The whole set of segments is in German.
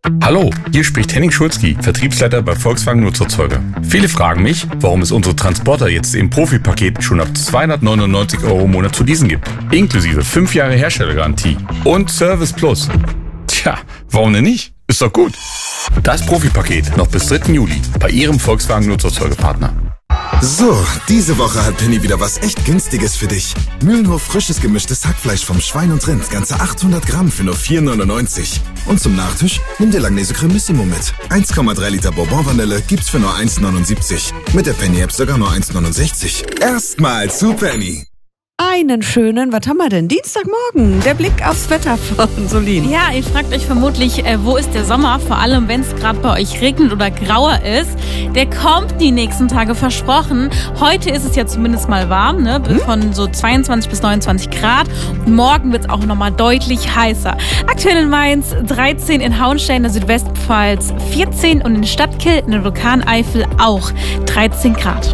Hallo, hier spricht Henning Schulzki, Vertriebsleiter bei Volkswagen Nutzerzeuger. Viele fragen mich, warum es unsere Transporter jetzt im Profipaket schon ab 299 € im Monat zu leasen gibt. Inklusive 5 Jahre Herstellergarantie und Service Plus. Tja, warum denn nicht? Ist doch gut. Das Profipaket noch bis 3. Juli bei Ihrem Volkswagen Nutzerzeugerpartner. So, diese Woche hat Penny wieder was echt Günstiges für dich. Mühlenhof frisches gemischtes Hackfleisch vom Schwein und Rind, ganze 800 Gramm für nur 4,99. Und zum Nachtisch nimm dir Langnese Cremissimo mit. 1,3 Liter Bourbon-Vanille gibt's für nur 1,79. Mit der Penny-App sogar nur 1,69. Erstmal zu Penny. Einen schönen, was haben wir denn? Dienstagmorgen, der Blick aufs Wetter von Solin. Ja, ihr fragt euch vermutlich, wo ist der Sommer? Vor allem, wenn es gerade bei euch regnet oder grauer ist. Der kommt die nächsten Tage, versprochen. Heute ist es ja zumindest mal warm, ne? Von so 22 bis 29 Grad. Und morgen wird es auch nochmal deutlich heißer. Aktuell in Mainz 13, in Hauenstein, in der Südwestpfalz 14 und in Stadtkill, in der Vulkaneifel auch 13 Grad.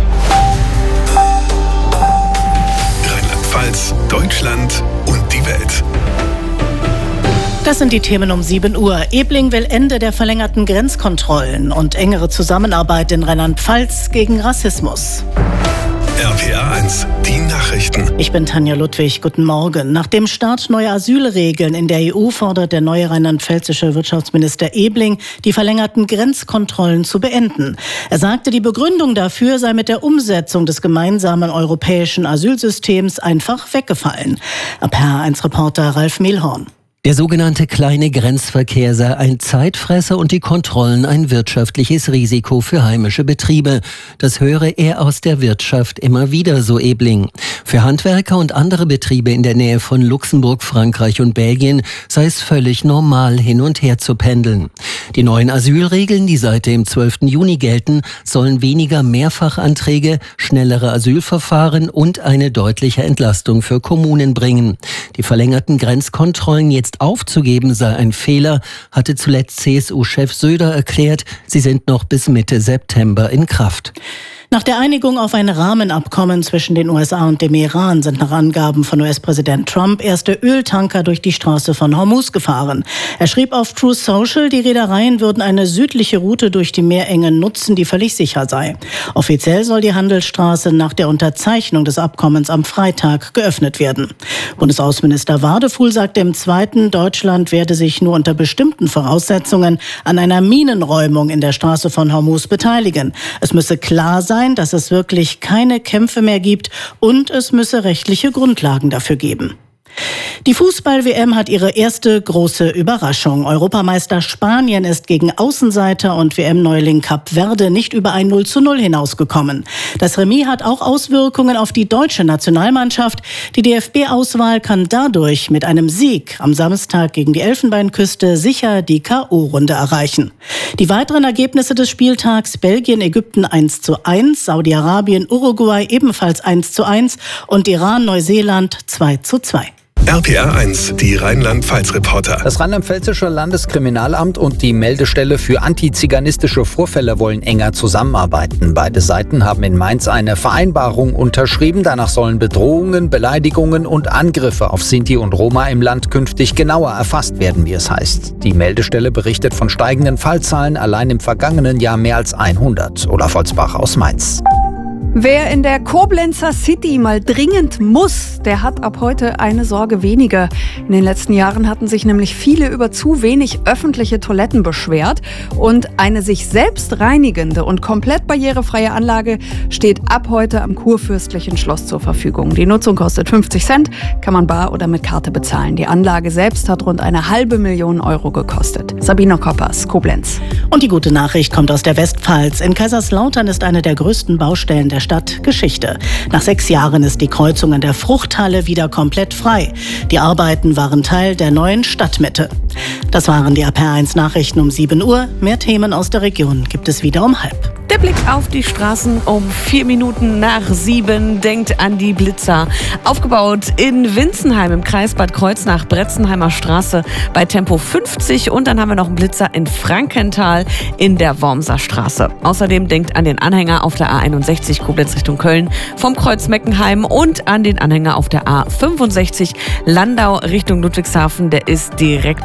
Deutschland und die Welt. Das sind die Themen um 7 Uhr. Ebling will Ende der verlängerten Grenzkontrollen und engere Zusammenarbeit in Rheinland-Pfalz gegen Rassismus. RPA 1, die Nachrichten. Ich bin Tanja Ludwig, guten Morgen. Nach dem Start neuer Asylregeln in der EU fordert der neue rheinland-pfälzische Wirtschaftsminister Ebling, die verlängerten Grenzkontrollen zu beenden. Er sagte, die Begründung dafür sei mit der Umsetzung des gemeinsamen europäischen Asylsystems einfach weggefallen. RPA1-Reporter Ralf Mehlhorn. Der sogenannte kleine Grenzverkehr sei ein Zeitfresser und die Kontrollen ein wirtschaftliches Risiko für heimische Betriebe. Das höre er aus der Wirtschaft immer wieder, so Ebling. Für Handwerker und andere Betriebe in der Nähe von Luxemburg, Frankreich und Belgien sei es völlig normal, hin und her zu pendeln. Die neuen Asylregeln, die seit dem 12. Juni gelten, sollen weniger Mehrfachanträge, schnellere Asylverfahren und eine deutliche Entlastung für Kommunen bringen. Die verlängerten Grenzkontrollen jetzt aufzugeben sei ein Fehler, hatte zuletzt CSU-Chef Söder erklärt. Sie sind noch bis Mitte September in Kraft. Nach der Einigung auf ein Rahmenabkommen zwischen den USA und dem Iran sind nach Angaben von US-Präsident Trump erste Öltanker durch die Straße von Hormuz gefahren. Er schrieb auf Truth Social, die Reedereien würden eine südliche Route durch die Meerengen nutzen, die völlig sicher sei. Offiziell soll die Handelsstraße nach der Unterzeichnung des Abkommens am Freitag geöffnet werden. Bundesaußenminister Wadefuhl sagte im Zweiten, Deutschland werde sich nur unter bestimmten Voraussetzungen an einer Minenräumung in der Straße von Hormuz beteiligen. Es müsse klar sein, dass es wirklich keine Kämpfe mehr gibt und es müsse rechtliche Grundlagen dafür geben. Die Fußball-WM hat ihre erste große Überraschung. Europameister Spanien ist gegen Außenseiter und WM-Neuling Kap Verde nicht über ein 0:0 hinausgekommen. Das Remis hat auch Auswirkungen auf die deutsche Nationalmannschaft. Die DFB-Auswahl kann dadurch mit einem Sieg am Samstag gegen die Elfenbeinküste sicher die K.O.-Runde erreichen. Die weiteren Ergebnisse des Spieltags: Belgien, Ägypten 1:1, Saudi-Arabien, Uruguay ebenfalls 1:1 und Iran, Neuseeland 2:2. RPA 1, die Rheinland-Pfalz-Reporter. Das Rheinland-Pfälzische Landeskriminalamt und die Meldestelle für antiziganistische Vorfälle wollen enger zusammenarbeiten. Beide Seiten haben in Mainz eine Vereinbarung unterschrieben. Danach sollen Bedrohungen, Beleidigungen und Angriffe auf Sinti und Roma im Land künftig genauer erfasst werden, wie es heißt. Die Meldestelle berichtet von steigenden Fallzahlen, allein im vergangenen Jahr mehr als 100. Olaf Holzbach aus Mainz. Wer in der Koblenzer City mal dringend muss, der hat ab heute eine Sorge weniger. In den letzten Jahren hatten sich nämlich viele über zu wenig öffentliche Toiletten beschwert. Und eine sich selbst reinigende und komplett barrierefreie Anlage steht ab heute am Kurfürstlichen Schloss zur Verfügung. Die Nutzung kostet 50 Cent, kann man bar oder mit Karte bezahlen. Die Anlage selbst hat rund 500.000 € gekostet. Sabine Koppers, Koblenz. Und die gute Nachricht kommt aus der Westpfalz. In Kaiserslautern ist eine der größten Baustellen der Stadt Geschichte. Nach 6 Jahren ist die Kreuzung an der Fruchthalle wieder komplett frei. Die Arbeiten waren Teil der neuen Stadtmitte. Das waren die RPA1 Nachrichten um 7 Uhr. Mehr Themen aus der Region gibt es wieder um 6:30. Der Blick auf die Straßen um 4 Minuten nach 7. Denkt an die Blitzer. Aufgebaut in Winzenheim im Kreis Bad Kreuznach, Bretzenheimer Straße bei Tempo 50. Und dann haben wir noch einen Blitzer in Frankenthal in der Wormser Straße. Außerdem denkt an den Anhänger auf der A61 Koblenz Richtung Köln vom Kreuz Meckenheim und an den Anhänger auf der A65 Landau Richtung Ludwigshafen. Der ist direkt